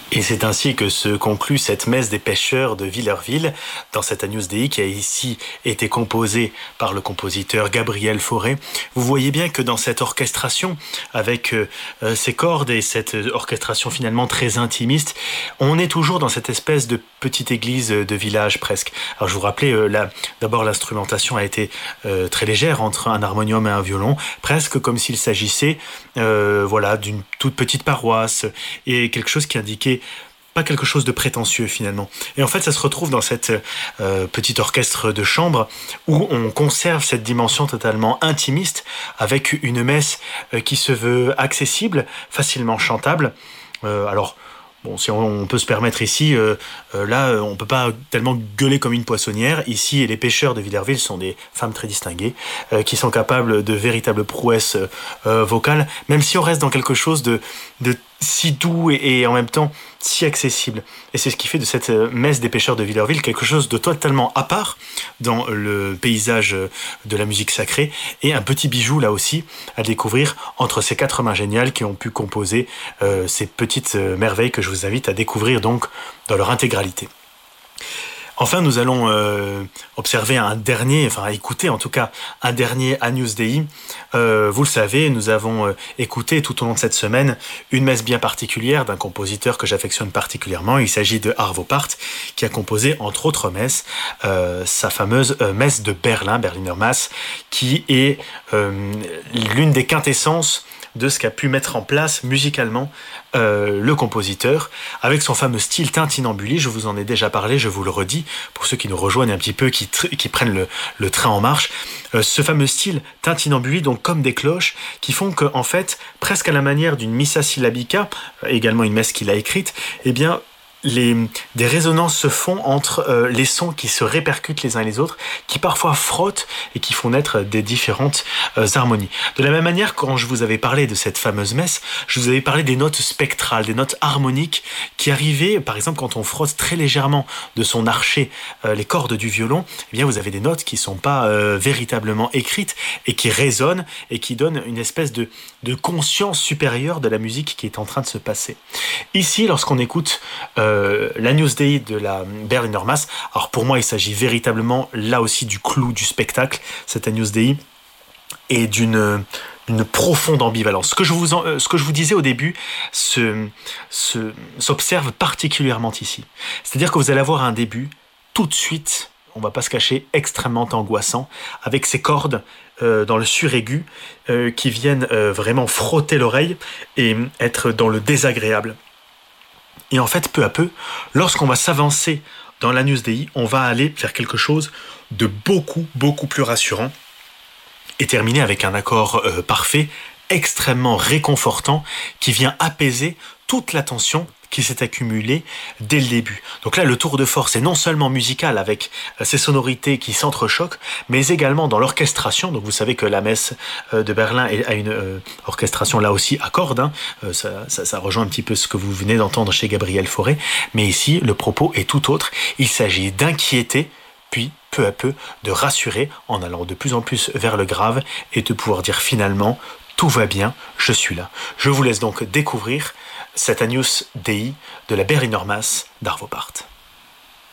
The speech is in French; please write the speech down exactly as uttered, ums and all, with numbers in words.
Et c'est ainsi que se conclut cette messe des pêcheurs de Villerville, dans cet Agnus Dei qui a ici été composé par le compositeur Gabriel Fauré. Vous voyez bien que dans cette orchestration, avec euh, ces cordes et cette orchestration finalement très intimiste, on est toujours dans cette espèce de petite église de village presque. Alors je vous rappelais, euh, là, d'abord l'instrumentation a été euh, très légère entre un harmonium et un violon, presque comme s'il s'agissait euh, voilà, d'une toute petite paroisse et quelque chose qui indiquait pas quelque chose de prétentieux finalement. Et en fait, ça se retrouve dans cette euh, petit orchestre de chambre où on conserve cette dimension totalement intimiste avec une messe euh, qui se veut accessible, facilement chantable. Euh, alors, bon, si on, on peut se permettre ici, euh, euh, là, euh, on peut pas tellement gueuler comme une poissonnière. Ici, les pêcheurs de Villerville sont des femmes très distinguées euh, qui sont capables de véritables prouesses euh, vocales, même si on reste dans quelque chose de, de si doux et, et en même temps si accessible. Et c'est ce qui fait de cette messe des pêcheurs de Villerville quelque chose de totalement à part dans le paysage de la musique sacrée et un petit bijou là aussi à découvrir entre ces quatre mains géniales qui ont pu composer euh, ces petites merveilles que je vous invite à découvrir donc dans leur intégralité. Enfin, nous allons euh, observer un dernier, enfin écouter en tout cas un dernier Agnus Dei. Euh, vous le savez, nous avons euh, écouté tout au long de cette semaine une messe bien particulière d'un compositeur que j'affectionne particulièrement. Il s'agit de Arvo Pärt, qui a composé entre autres messes euh, sa fameuse euh, messe de Berlin, Berliner Mass, qui est euh, l'une des quintessences de ce qu'a pu mettre en place musicalement euh, le compositeur, avec son fameux style tintinambuli. Je vous en ai déjà parlé, je vous le redis, pour ceux qui nous rejoignent un petit peu, qui, tr- qui prennent le, le train en marche. Euh, ce fameux style tintinambuli, donc comme des cloches, qui font que, en fait, presque à la manière d'une missa syllabica, euh, également une messe qu'il a écrite, eh bien, Les, des résonances se font entre euh, les sons qui se répercutent les uns et les autres, qui parfois frottent et qui font naître des différentes euh, harmonies. De la même manière, quand je vous avais parlé de cette fameuse messe, je vous avais parlé des notes spectrales, des notes harmoniques qui arrivaient, par exemple, quand on frotte très légèrement de son archet euh, les cordes du violon, eh bien vous avez des notes qui ne sont pas euh, véritablement écrites et qui résonnent et qui donnent une espèce de, de conscience supérieure de la musique qui est en train de se passer. Ici, lorsqu'on écoute euh, Euh, l'Agnus Dei de la Berliner Mass. Alors pour moi, il s'agit véritablement là aussi du clou du spectacle, cet Agnus Dei, et d'une, d'une profonde ambivalence. Ce que je vous, en, euh, ce que je vous disais au début se, se, s'observe particulièrement ici. C'est-à-dire que vous allez avoir un début tout de suite, on va pas se cacher, extrêmement angoissant, avec ces cordes euh, dans le suraigu euh, qui viennent euh, vraiment frotter l'oreille et être dans le désagréable. Et en fait, peu à peu, lorsqu'on va s'avancer dans l'Agnus Dei, on va aller vers quelque chose de beaucoup, beaucoup plus rassurant et terminer avec un accord euh, parfait, extrêmement réconfortant, qui vient apaiser toute la tension qui s'est accumulée dès le début. Donc là, le tour de force est non seulement musical avec euh, ces sonorités qui s'entrechoquent, mais également dans l'orchestration. Donc vous savez que la messe euh, de Berlin a une euh, orchestration là aussi à cordes. Hein. Euh, ça, ça, ça rejoint un petit peu ce que vous venez d'entendre chez Gabriel Fauré. Mais ici, le propos est tout autre. Il s'agit d'inquiéter, puis peu à peu de rassurer en allant de plus en plus vers le grave et de pouvoir dire finalement « tout va bien, je suis là ». Je vous laisse donc découvrir cet Agnus Dei de la Berliner Mass d'Arvo Pärt.